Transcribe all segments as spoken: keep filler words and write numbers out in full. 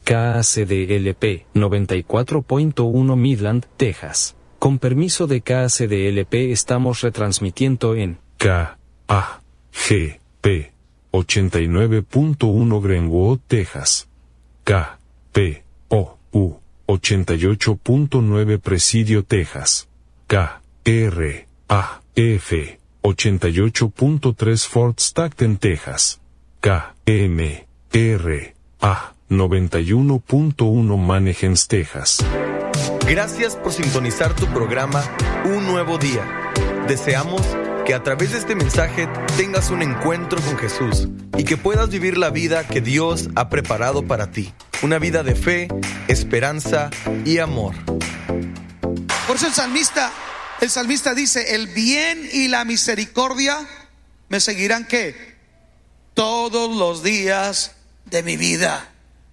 K A C D L P noventa y cuatro punto uno Midland, Texas. Con permiso de K A C D L P estamos retransmitiendo en K A G P ochenta y nueve punto uno Greenwood, Texas. K P O U ochenta y ocho punto nueve Presidio, Texas. K R A F ochenta y ocho punto tres Fort Stockton, Texas. K M R A noventa y uno punto uno Manahems, Texas. Gracias por sintonizar tu programa Un Nuevo Día. Deseamos que a través de este mensaje tengas un encuentro con Jesús y que puedas vivir la vida que Dios ha preparado para ti. Una vida de fe, esperanza y amor. Por eso el salmista, el salmista dice: el bien y la misericordia me seguirán, ¿qué? Todos los días de mi vida.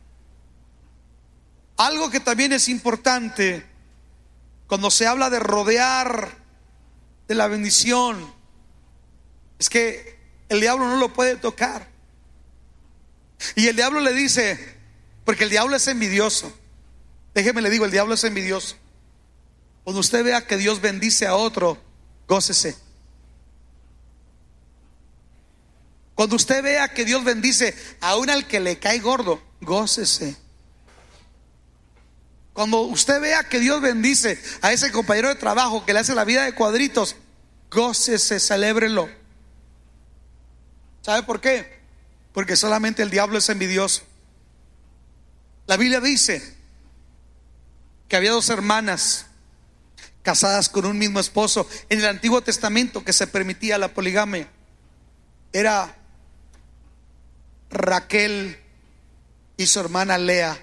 Algo que también es importante cuando se habla de rodear de la bendición es que el diablo no lo puede tocar. Y el diablo le dice, porque el diablo es envidioso. Déjeme le digo, el diablo es envidioso. Cuando usted vea que Dios bendice a otro, gócese. Cuando usted vea que Dios bendice a un al que le cae gordo, gócese. Cuando usted vea que Dios bendice a ese compañero de trabajo que le hace la vida de cuadritos, gócese, celébrelo. ¿Sabe por qué? Porque solamente el diablo es envidioso. La Biblia dice que había dos hermanas casadas con un mismo esposo en el Antiguo Testamento, que se permitía la poligamia. Era Raquel y su hermana Lea.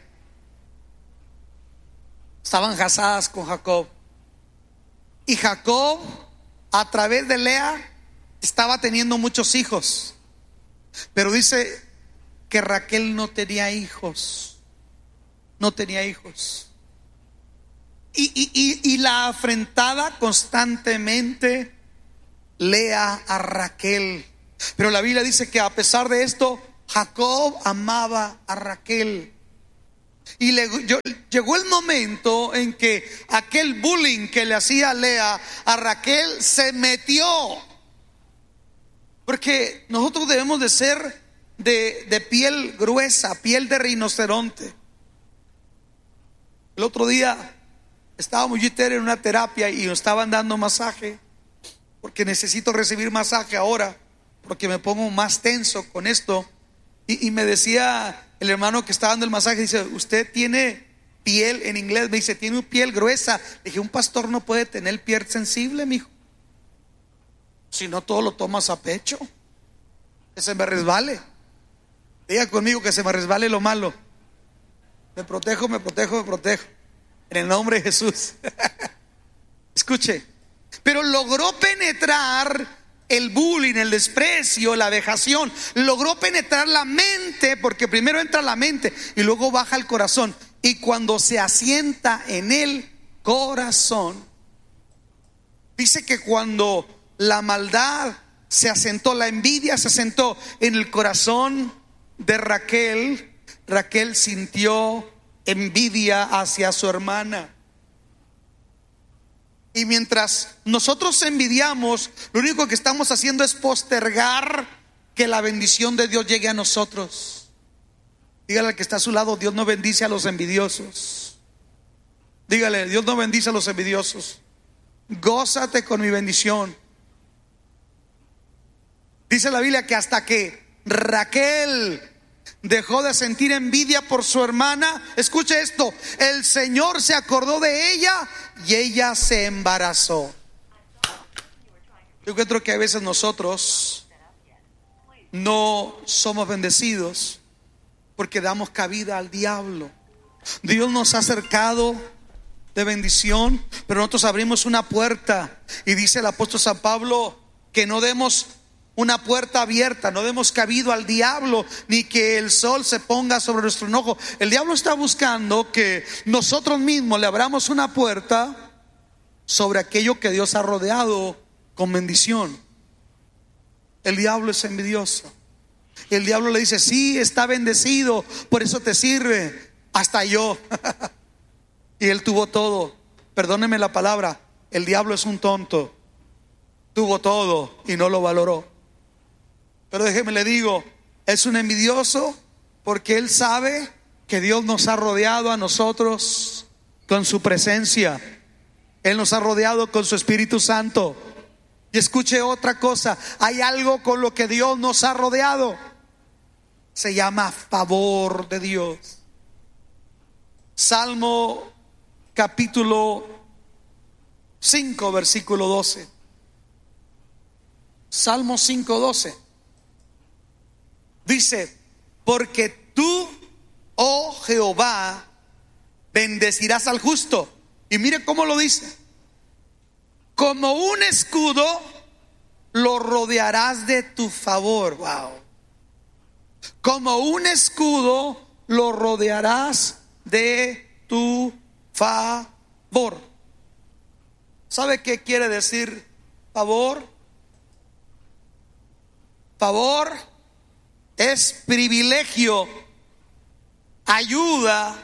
Estaban casadas con Jacob. Y Jacob, a través de Lea, estaba teniendo muchos hijos. Pero dice que Raquel no tenía hijos. No tenía hijos. Y, y, y, y la afrentaba constantemente Lea a Raquel. Pero la Biblia dice que a pesar de esto, Jacob amaba a Raquel. Y le, yo, llegó el momento en que aquel bullying que le hacía Lea a Raquel se metió. Porque nosotros debemos de ser de, de piel gruesa, piel de rinoceronte. El otro día estábamos yo y Tere en una terapia y nos estaban dando masaje, porque necesito recibir masaje ahora, porque me pongo más tenso con esto. Y, y me decía el hermano que estaba dando el masaje, dice: usted tiene piel, en inglés me dice, tiene piel gruesa. Le dije: un pastor no puede tener piel sensible, mijo. Si no, todo lo tomas a pecho. Que se me resbale. Diga conmigo: que se me resbale lo malo. Me protejo, me protejo, me protejo. En el nombre de Jesús. Escuche. Pero logró penetrar el bullying, el desprecio, la vejación. Logró penetrar la mente, porque primero entra la mente y luego baja el corazón. Y cuando se asienta en el corazón, dice que cuando la maldad se asentó, la envidia se asentó en el corazón de Raquel, Raquel sintió envidia hacia su hermana. Y mientras nosotros envidiamos, lo único que estamos haciendo es postergar que la bendición de Dios llegue a nosotros. Dígale al que está a su lado: Dios no bendice a los envidiosos. Dígale: Dios no bendice a los envidiosos. Gózate con mi bendición. Dice la Biblia que hasta que Raquel dejó de sentir envidia por su hermana, escuche esto, el Señor se acordó de ella y ella se embarazó. Yo creo que a veces nosotros no somos bendecidos porque damos cabida al diablo. Dios nos ha acercado de bendición, pero nosotros abrimos una puerta, y dice el apóstol San Pablo que no demos una puerta abierta, no demos cabido al diablo, ni que el sol se ponga sobre nuestro enojo. El diablo está buscando que nosotros mismos le abramos una puerta sobre aquello que Dios ha rodeado con bendición. El diablo es envidioso. El diablo le dice: sí, está bendecido, por eso te sirve. hasta yo. Y él tuvo todo. Perdóneme la palabra, el diablo es un tonto. Tuvo todo y no lo valoró. Pero déjeme le digo, es un envidioso porque él sabe que Dios nos ha rodeado a nosotros con su presencia. Él nos ha rodeado con su Espíritu Santo. Y escuche otra cosa, hay algo con lo que Dios nos ha rodeado. Se llama favor de Dios. Salmo capítulo cinco, versículo doce. Salmo cinco, doce. Dice: porque tú, oh Jehová, bendecirás al justo. Y mire cómo lo dice: como un escudo lo rodearás de tu favor. Wow. Como un escudo lo rodearás de tu favor. ¿Sabe qué quiere decir favor? Favor es privilegio, ayuda.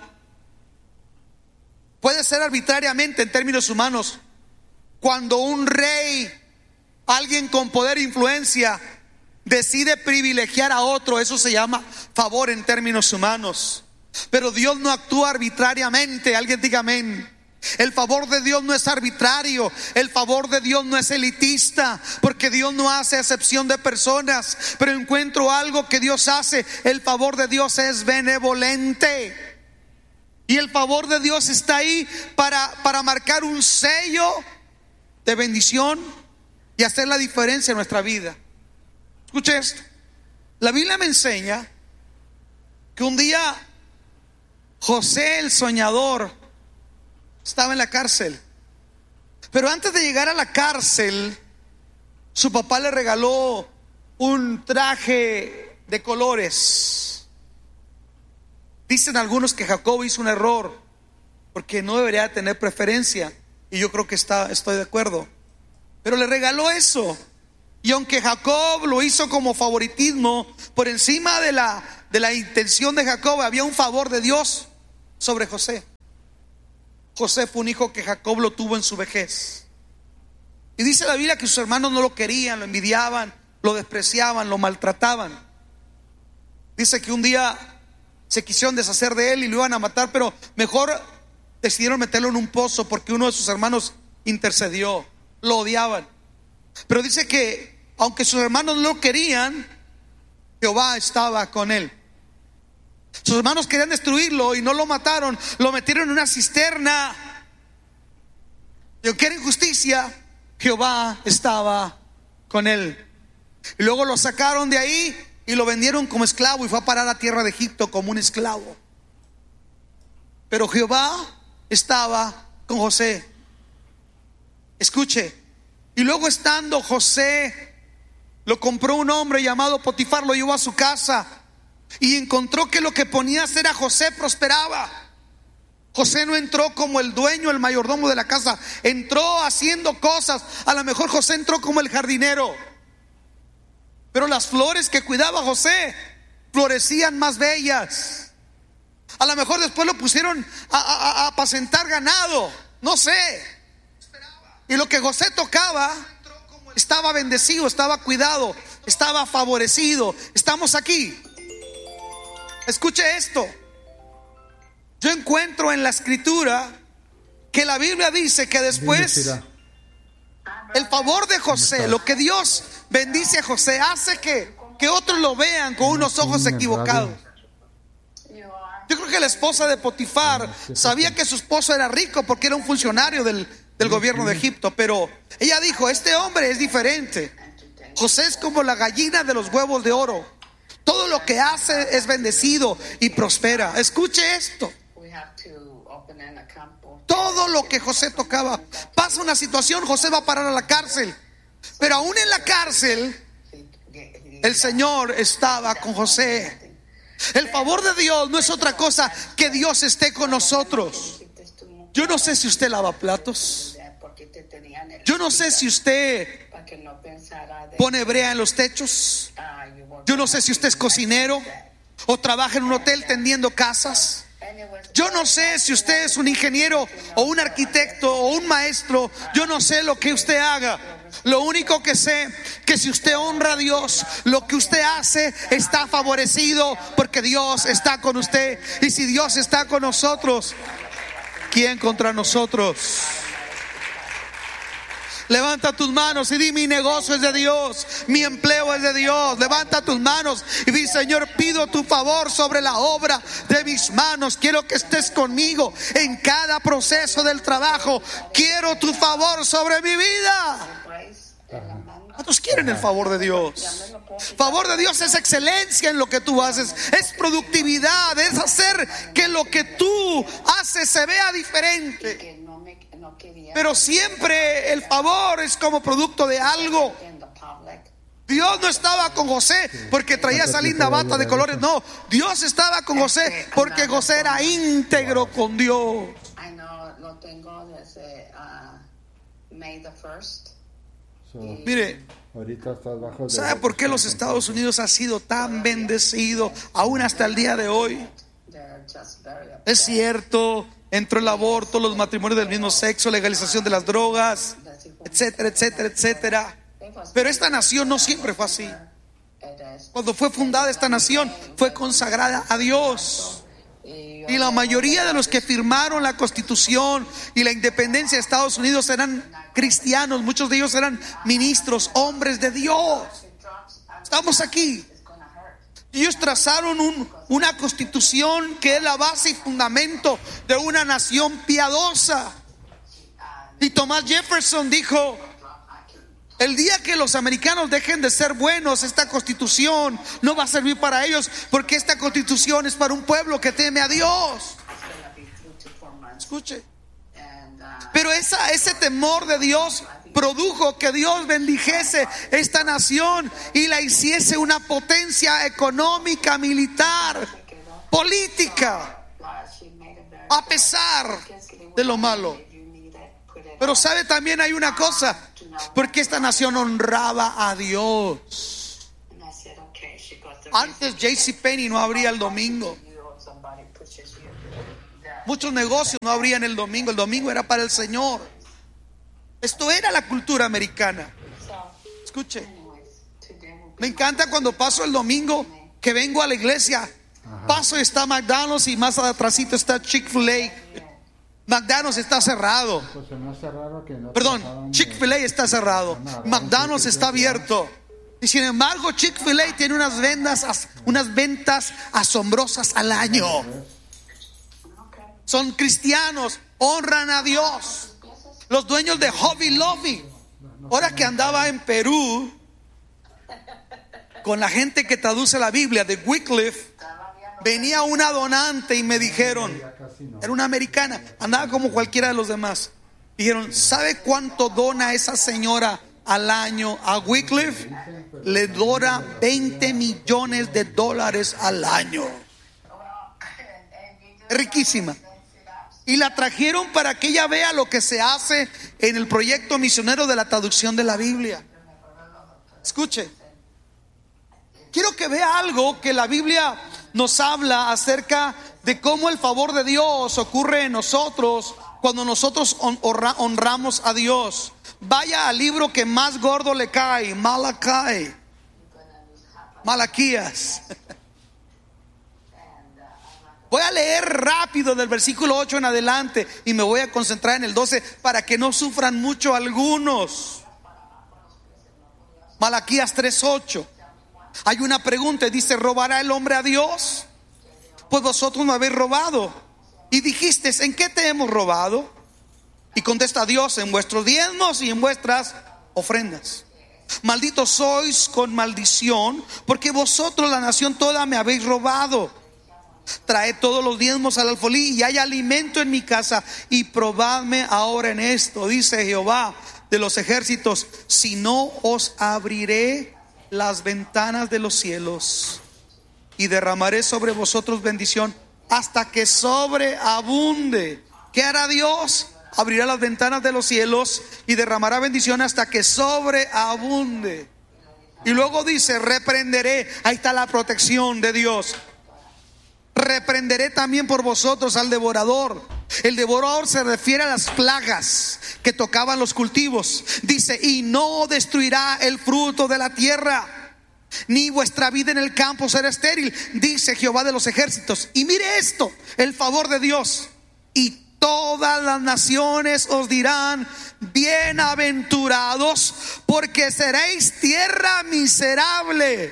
Puede ser arbitrariamente en términos humanos. Cuando un rey, alguien con poder e influencia, decide privilegiar a otro, eso se llama favor en términos humanos. Pero Dios no actúa arbitrariamente. Alguien diga amén. El favor de Dios no es arbitrario. El favor de Dios no es elitista, porque Dios no hace excepción de personas. Pero encuentro algo que Dios hace: el favor de Dios es benevolente. Y el favor de Dios está ahí para, para marcar un sello de bendición y hacer la diferencia en nuestra vida. Escuche esto. La Biblia me enseña que un día José el soñador estaba en la cárcel. Pero antes de llegar a la cárcel, su papá le regaló un traje de colores. Dicen algunos que Jacob hizo un error, porque no debería tener preferencia. Y yo creo que está, estoy de acuerdo. Pero le regaló eso. Y aunque Jacob lo hizo como favoritismo, por encima de la, de la intención de Jacob había un favor de Dios sobre José. José fue un hijo que Jacob lo tuvo en su vejez. Y dice la Biblia que sus hermanos no lo querían, lo envidiaban, lo despreciaban, lo maltrataban. Dice que un día se quisieron deshacer de él y lo iban a matar, pero mejor decidieron meterlo en un pozo porque uno de sus hermanos intercedió. Lo odiaban. Pero dice que aunque sus hermanos no lo querían, Jehová estaba con él. Sus hermanos querían destruirlo y no lo mataron. Lo metieron en una cisterna. Y aunque era injusticia, Jehová estaba con él. Y luego lo sacaron de ahí y lo vendieron como esclavo y fue a parar a tierra de Egipto como un esclavo. Pero Jehová estaba con José. Escuche. Y luego, estando José, lo compró un hombre llamado Potifar, lo llevó a su casa y encontró que lo que ponía a hacer a José prosperaba. José no entró como el dueño, el mayordomo de la casa, entró haciendo cosas. A lo mejor José entró como el jardinero, pero las flores que cuidaba José florecían más bellas. A lo mejor después lo pusieron a, a, a apacentar ganado, no sé. Y lo que José tocaba estaba bendecido, estaba cuidado, estaba favorecido. Estamos aquí. Escuche esto. Yo encuentro en la escritura que la Biblia dice que después el favor de José, lo que Dios bendice a José, hace que, que otros lo vean con unos ojos equivocados. Yo creo que la esposa de Potifar sabía que su esposo era rico porque era un funcionario del del gobierno de Egipto, pero ella dijo: este hombre es diferente. José es como la gallina de los huevos de oro. Todo lo que hace es bendecido y prospera. Escuche esto. Todo lo que José tocaba. Pasa una situación, José va a parar a la cárcel, pero aún en la cárcel el Señor estaba con José. El favor de Dios no es otra cosa que Dios esté con nosotros. Yo no sé si usted lava platos. Yo no sé si usted pone brea en los techos. Yo no sé si usted es cocinero o trabaja en un hotel tendiendo casas. Yo no sé si usted es un ingeniero o un arquitecto o un maestro. Yo no sé lo que usted haga. Lo único que sé, que si usted honra a Dios, lo que usted hace está favorecido, porque Dios está con usted. Y si Dios está con nosotros, ¿quién contra nosotros? Levanta tus manos y di: mi negocio es de Dios, mi empleo es de Dios. Levanta tus manos y di: Señor, pido tu favor sobre la obra de mis manos. Quiero que estés conmigo en cada proceso del trabajo. Quiero tu favor sobre mi vida. ¿Cuántos quieren el favor de Dios? Favor de Dios es excelencia en lo que tú haces, es productividad, es hacer que lo que tú haces se vea diferente. Pero siempre el favor es como producto de algo. Dios no estaba con José porque traía esa linda bata de colores. No, Dios estaba con José porque José era íntegro con Dios. Lo tengo desde May the first. Mire, ¿sabe por qué los Estados Unidos ha sido tan bendecido aún hasta el día de hoy? Es cierto, entró el aborto, los matrimonios del mismo sexo, legalización de las drogas, etcétera, etcétera, etcétera. Pero esta nación no siempre fue así. Cuando fue fundada esta nación, fue consagrada a Dios. Y la mayoría de los que firmaron la Constitución y la independencia de Estados Unidos eran cristianos. Muchos de ellos eran ministros, hombres de Dios. Estamos aquí. Ellos trazaron un, una constitución que es la base y fundamento de una nación piadosa. Y Thomas Jefferson dijo: el día que los americanos dejen de ser buenos, esta constitución no va a servir para ellos, porque esta constitución es para un pueblo que teme a Dios. Escuche. Pero esa, ese temor de Dios produjo que Dios bendijese esta nación y la hiciese una potencia económica, militar, política, a pesar de lo malo. Pero sabe, también hay una cosa, porque esta nación honraba a Dios. Antes JCPenney no abría el domingo. Muchos negocios no abrían el domingo. El domingo era para el Señor. Esto era la cultura americana. Escuche, me encanta cuando paso el domingo, que vengo a la iglesia, paso y está McDonald's y más atrásito está Chick-fil-A. McDonald's está cerrado. Perdón, Chick-fil-A está cerrado. McDonald's está abierto. Y sin embargo, Chick-fil-A tiene unas ventas, unas ventas asombrosas al año. Son cristianos, honran a Dios. Los dueños de Hobby Lobby. Ahora que andaba en Perú con la gente que traduce la Biblia de Wycliffe, venía una donante y me dijeron, era una americana, andaba como cualquiera de los demás. Dijeron: ¿sabe cuánto dona esa señora al año a Wycliffe? Le dona veinte millones de dólares al año. Riquísima. Y la trajeron para que ella vea lo que se hace en el proyecto misionero de la traducción de la Biblia. Escuche, quiero que vea algo que la Biblia nos habla acerca de cómo el favor de Dios ocurre en nosotros cuando nosotros honramos a Dios. Vaya al libro que más gordo le cae, Malachi, Malaquías. Voy a leer rápido del versículo ocho en adelante y me voy a concentrar en el doce para que no sufran mucho algunos. Malaquías tres ocho. Hay una pregunta, dice: ¿robará el hombre a Dios? Pues vosotros me habéis robado. Y dijiste: ¿en qué te hemos robado? Y contesta Dios: en vuestros diezmos y en vuestras ofrendas. Malditos sois con maldición, porque vosotros, la nación toda, me habéis robado. Traed todos los diezmos al alfolí y hay alimento en mi casa, y probadme ahora en esto, dice Jehová de los ejércitos, si no os abriré las ventanas de los cielos y derramaré sobre vosotros bendición hasta que sobreabunde. ¿Qué hará Dios? Abrirá las ventanas de los cielos y derramará bendición hasta que sobreabunde. Y luego dice: reprenderé. Ahí está la protección de Dios. reprenderé también por vosotros al devorador. El devorador se refiere a las plagas que tocaban los cultivos. Dice, y no destruirá el fruto de la tierra, ni vuestra vida en el campo será estéril, dice Jehová de los ejércitos. Y mire esto, el favor de Dios. Y todas las naciones os dirán, bienaventurados, porque seréis tierra miserable.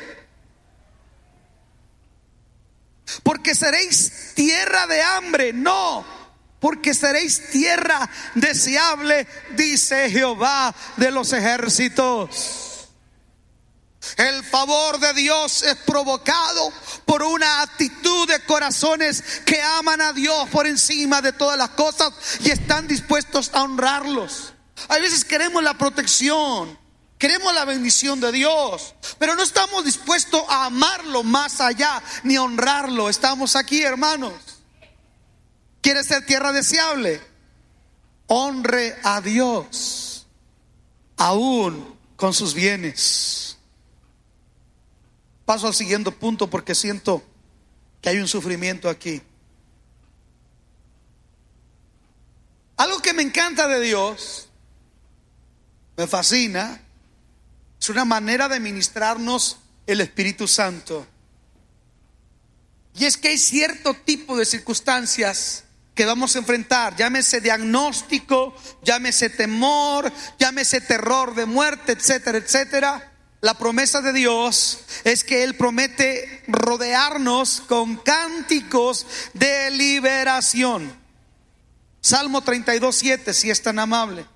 Porque seréis tierra de hambre, no, porque seréis tierra deseable, dice Jehová de los ejércitos. El favor de Dios es provocado por una actitud de corazones que aman a Dios por encima de todas las cosas y están dispuestos a honrarlos. A veces queremos la protección, queremos la bendición de Dios, pero no estamos dispuestos a amarlo más allá ni a honrarlo. Estamos aquí, hermanos. ¿Quiere ser tierra deseable? Honre a Dios aún con sus bienes. Paso al siguiente punto porque siento que hay un sufrimiento aquí. Algo que me encanta de Dios, me fascina, es una manera de ministrarnos el Espíritu Santo. Y es que hay cierto tipo de circunstancias que vamos a enfrentar, llámese diagnóstico, llámese temor, llámese terror de muerte, etcétera, etcétera. La promesa de Dios es que Él promete rodearnos con cánticos de liberación. Salmo treinta y dos, siete, si es tan amable.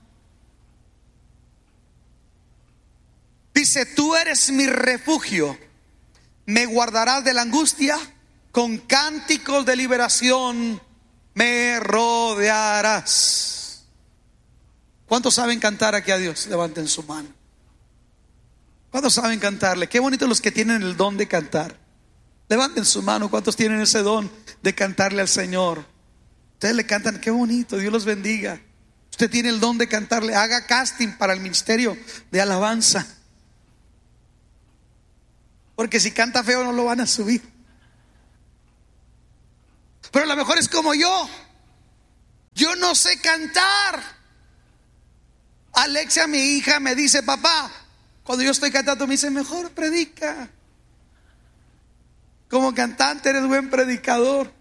Dice, tú eres mi refugio, me guardarás de la angustia, con cánticos de liberación me rodearás. ¿Cuántos saben cantar aquí a Dios? Levanten su mano. ¿Cuántos saben cantarle? Qué bonito los que tienen el don de cantar. Levanten su mano. ¿Cuántos tienen ese don de cantarle al Señor? Ustedes le cantan, qué bonito, Dios los bendiga. Usted tiene el don de cantarle. Haga casting para el ministerio de alabanza, porque si canta feo no lo van a subir. Pero a lo mejor es como yo. Yo no sé cantar. Alexia, mi hija, me dice, papá, cuando yo estoy cantando me dice, mejor predica. Como cantante eres buen predicador.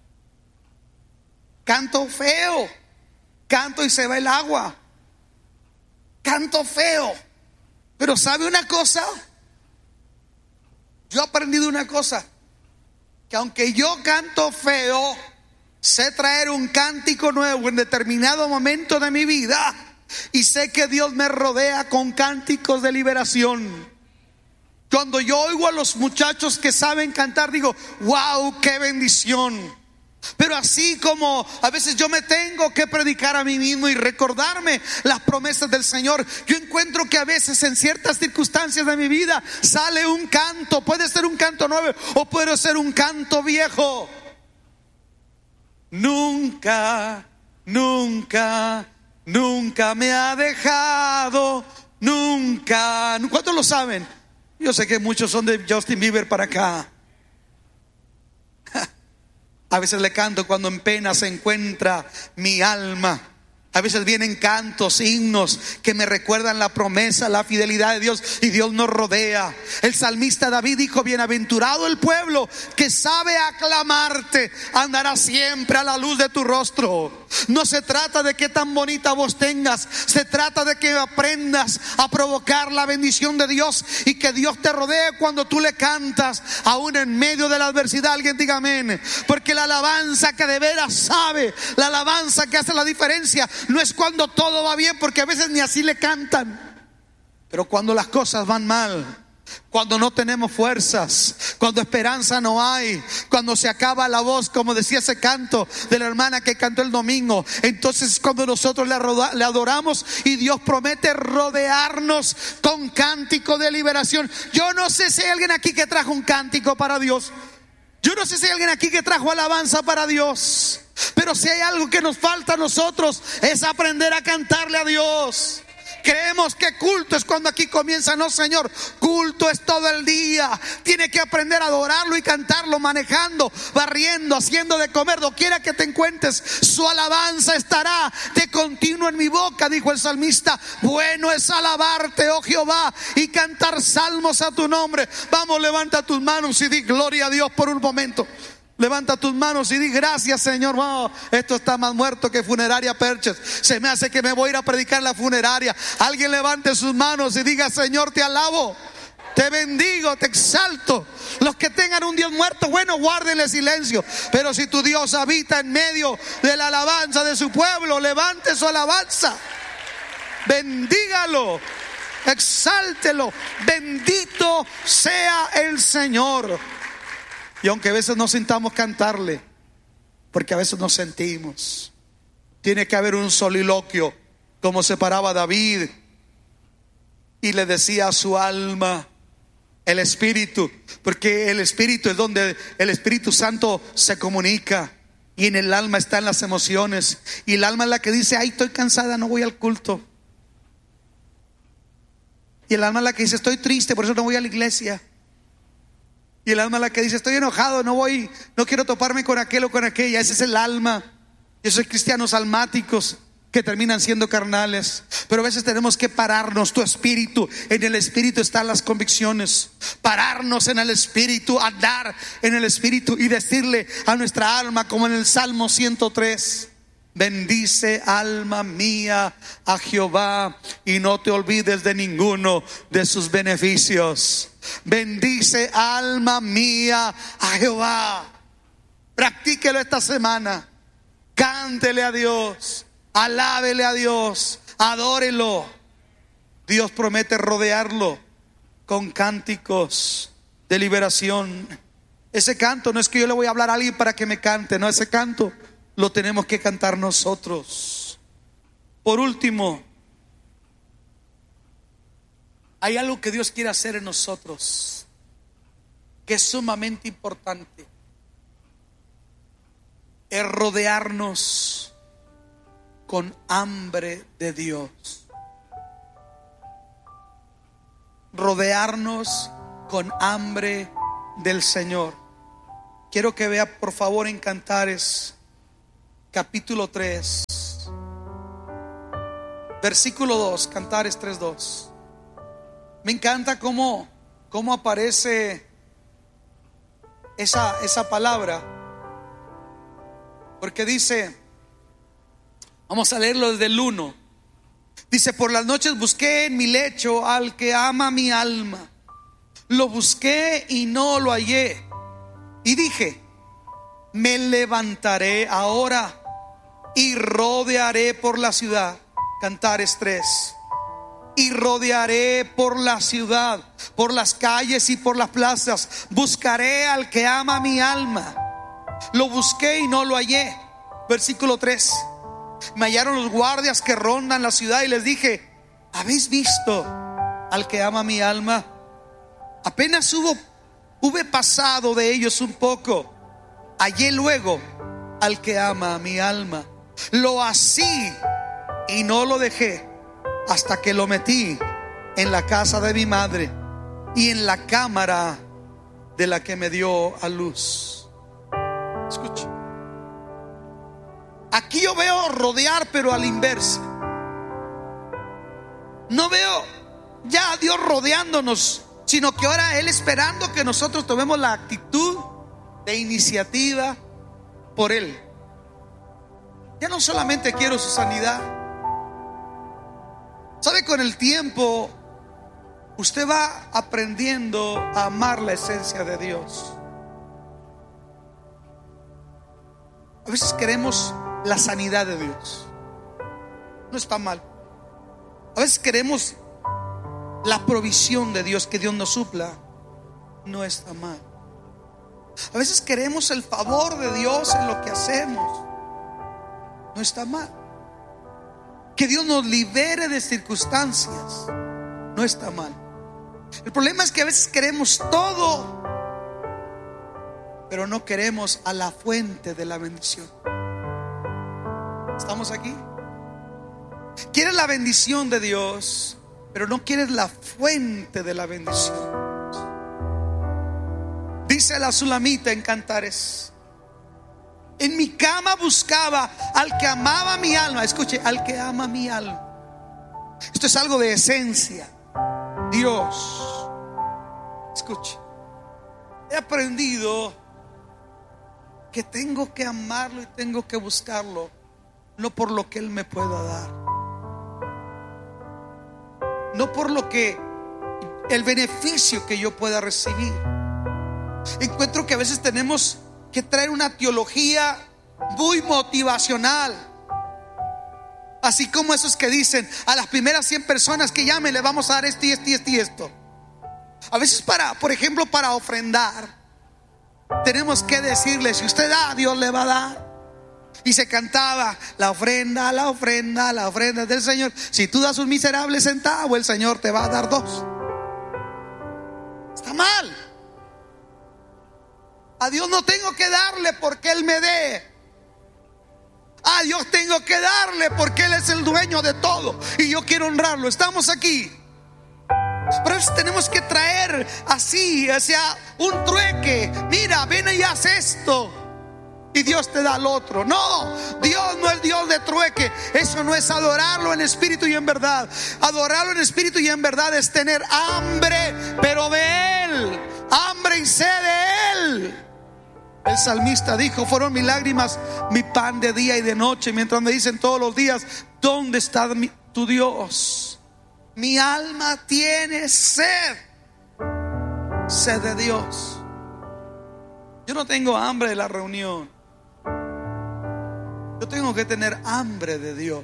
Canto feo, canto y se va el agua. Canto feo. Pero ¿sabe una cosa? Yo he aprendido una cosa, que aunque yo canto feo, sé traer un cántico nuevo en determinado momento de mi vida. Y sé que Dios me rodea con cánticos de liberación. Cuando yo oigo a los muchachos que saben cantar, digo, wow, qué bendición. Pero así como a veces yo me tengo que predicar a mí mismo y recordarme las promesas del Señor, yo encuentro que a veces en ciertas circunstancias de mi vida sale un canto. Puede ser un canto nuevo o puede ser un canto viejo. Nunca, nunca, nunca me ha dejado, nunca. ¿Cuántos lo saben? Yo sé que muchos son de Justin Bieber para acá. A veces le canto cuando en pena se encuentra mi alma. A veces vienen cantos, himnos que me recuerdan la promesa, la fidelidad de Dios, y Dios nos rodea. El salmista David dijo, bienaventurado el pueblo que sabe aclamarte, andará siempre a la luz de tu rostro. No se trata de qué tan bonita voz tengas, se trata de que aprendas a provocar la bendición de Dios y que Dios te rodee cuando tú le cantas, aún en medio de la adversidad. Alguien diga amén. Porque la alabanza que de veras sabe, la alabanza que hace la diferencia, no es cuando todo va bien, porque a veces ni así le cantan. Pero cuando las cosas van mal, cuando no tenemos fuerzas, cuando esperanza no hay, cuando se acaba la voz, como decía ese canto de la hermana que cantó el domingo, entonces cuando nosotros le adoramos y Dios promete rodearnos con cántico de liberación. Yo no sé si hay alguien aquí que trajo un cántico para Dios. Yo no sé si hay alguien aquí que trajo alabanza para Dios. Pero si hay algo que nos falta a nosotros, es aprender a cantarle a Dios. Creemos que culto es cuando aquí comienza. No, Señor, culto es todo el día. Tiene que aprender a adorarlo y cantarlo, manejando, barriendo, haciendo de comer, doquiera que te encuentres. Su alabanza estará de continuo en mi boca, dijo el salmista. Bueno es alabarte, oh Jehová, y cantar salmos a tu nombre. Vamos, levanta tus manos y di gloria a Dios por un momento. Levanta tus manos y di gracias, Señor. Oh, esto está más muerto que funeraria Perches. Se me hace que me voy a ir a predicar en la funeraria. Alguien levante sus manos y diga: Señor, te alabo, te bendigo, te exalto. Los que tengan un Dios muerto, bueno, guárdenle silencio. Pero si tu Dios habita en medio de la alabanza de su pueblo, levante su alabanza. Bendígalo, exáltelo. Bendito sea el Señor. Y aunque a veces no sintamos cantarle, porque a veces nos sentimos, tiene que haber un soliloquio, como se paraba David y le decía a su alma, el Espíritu, porque el Espíritu es donde el Espíritu Santo se comunica, y en el alma están las emociones, y el alma es la que dice: ay, estoy cansada, no voy al culto. Y el alma es la que dice: estoy triste, por eso no voy a la iglesia. Y el alma es la que dice: estoy enojado, no voy, no quiero toparme con aquel o con aquella. Ese es el alma. Yo soy cristianos almáticos que terminan siendo carnales. Pero a veces tenemos que pararnos. Tu espíritu, en el espíritu están las convicciones. Pararnos en el espíritu, andar en el espíritu y decirle a nuestra alma, como en el Salmo ciento tres: bendice, alma mía, a Jehová, y no te olvides de ninguno de sus beneficios. Bendice, alma mía, a Jehová. Practíquelo esta semana. Cántele a Dios, alábele a Dios, adórelo. Dios promete rodearlo con cánticos de liberación. Ese canto no es que yo le voy a hablar a alguien para que me cante, no, ese canto lo tenemos que cantar nosotros. Por último, hay algo que Dios quiere hacer en nosotros que es sumamente importante. Es rodearnos con hambre de Dios. Rodearnos con hambre del Señor. Quiero que vea por favor en Cantares capítulo tres, versículo dos. Cantares tres dos. Me encanta cómo, cómo aparece esa, esa palabra, porque dice, vamos a leerlo desde el uno. Dice: por las noches busqué en mi lecho al que ama mi alma. Lo busqué y no lo hallé. Y dije: me levantaré ahora y rodearé por la ciudad. Cantares tres. Y rodearé por la ciudad, por las calles y por las plazas. Buscaré al que ama mi alma. Lo busqué y no lo hallé. Versículo tres. Me hallaron los guardias que rondan la ciudad y les dije: ¿habéis visto al que ama mi alma? Apenas hubo, hube pasado de ellos un poco, hallé luego al que ama mi alma. Lo así y no lo dejé hasta que lo metí en la casa de mi madre y en la cámara de la que me dio a luz. Escuche. Aquí yo veo rodear, pero a la inversa. No veo ya a Dios rodeándonos, sino que ahora Él esperando que nosotros tomemos la actitud de iniciativa por Él. Ya no solamente quiero su sanidad. ¿Sabe? Con el tiempo usted va aprendiendo a amar la esencia de Dios. A veces queremos la sanidad de Dios. No está mal. A veces queremos la provisión de Dios, que Dios nos supla. No está mal. A veces queremos el favor de Dios en lo que hacemos. No está mal. Que Dios nos libere de circunstancias. No está mal. El problema es que a veces queremos todo, pero no queremos a la fuente de la bendición. ¿Estamos aquí? Quieres la bendición de Dios, pero no quieres la fuente de la bendición. Dice la Sulamita en Cantares: en mi cama buscaba al que amaba mi alma. Escuche, al que ama mi alma. Esto es algo de esencia. Dios. Escuche, he aprendido que tengo que amarlo y tengo que buscarlo, no por lo que Él me pueda dar, no por lo que el beneficio que yo pueda recibir. Encuentro que a veces tenemos que traer una teología muy motivacional, así como esos que dicen: a las primeras cien personas que llamen le vamos a dar esto y esto y esto y esto. A veces para, por ejemplo, para ofrendar, tenemos que decirle: si usted da, Dios le va a dar. Y se cantaba: la ofrenda, la ofrenda, la ofrenda del Señor. Si tú das un miserable centavo, el Señor te va a dar dos. Está mal. A Dios no tengo que darle porque Él me dé. A Dios tengo que darle porque Él es el dueño de todo y yo quiero honrarlo. Estamos aquí. Pero a veces tenemos que traer así, o sea, un trueque. Mira, ven y haz esto y Dios te da al otro. No, Dios no es Dios de trueque. Eso no es adorarlo en espíritu y en verdad. Adorarlo en espíritu y en verdad es tener hambre, pero de Él, hambre y sed de Él. El salmista dijo: fueron mis lágrimas mi pan de día y de noche. Mientras me dicen todos los días: ¿dónde está mi, tu Dios? Mi alma tiene sed, sed de Dios. Yo no tengo hambre de la reunión. Yo tengo que tener hambre de Dios.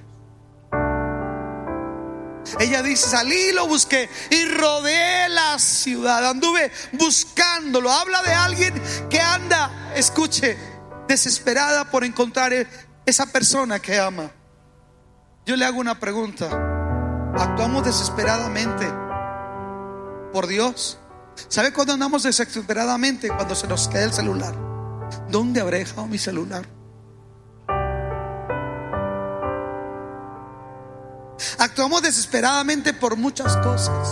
Ella dice: salí, lo busqué y rodeé la ciudad. Anduve buscándolo. Habla de alguien que anda, escuche, desesperada por encontrar esa persona que ama. Yo le hago una pregunta: ¿actuamos desesperadamente por Dios? ¿Sabe cuándo andamos desesperadamente? Cuando se nos queda el celular. ¿Dónde habré dejado mi celular? Actuamos desesperadamente por muchas cosas.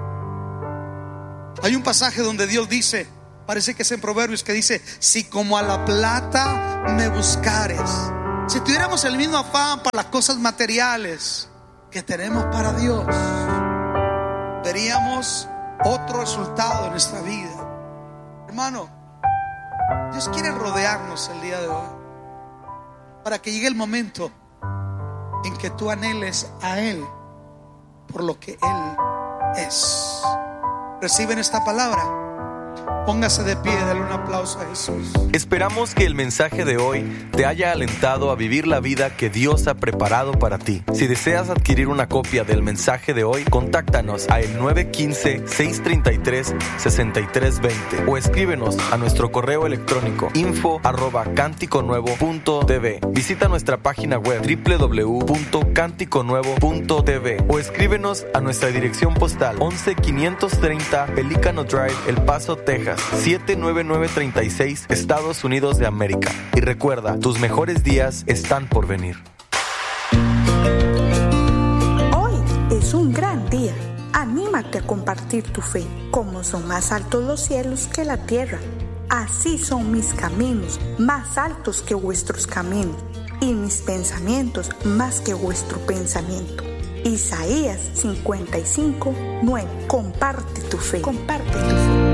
Hay un pasaje donde Dios dice, parece que es en Proverbios, que dice: si como a la plata me buscares. Si tuviéramos el mismo afán para las cosas materiales que tenemos para Dios, veríamos otro resultado en nuestra vida. Hermano, Dios quiere rodearnos el día de hoy para que llegue el momento en que tú anheles a Él por lo que Él es. ¿Reciben esta palabra? Póngase de pie, dale un aplauso a Jesús. Esperamos que el mensaje de hoy te haya alentado a vivir la vida que Dios ha preparado para ti. Si deseas adquirir una copia del mensaje de hoy, contáctanos a el nueve uno cinco, seis tres tres, seis tres dos cero o escríbenos a nuestro correo electrónico info arroba cántico nuevo punto t v. Visita nuestra página web doble u doble u doble u punto cántico nuevo punto t v o escríbenos a nuestra dirección postal once quinientos treinta Pelícano Drive, El Paso, Texas siete nueve nueve tres seis, Estados Unidos de América. Y recuerda, tus mejores días están por venir. Hoy es un gran día. Anímate a compartir tu fe. Como son más altos los cielos que la tierra, así son mis caminos, más altos que vuestros caminos, y mis pensamientos más que vuestro pensamiento. Isaías cincuenta y cinco, nueve. Comparte tu fe. Comparte tu fe.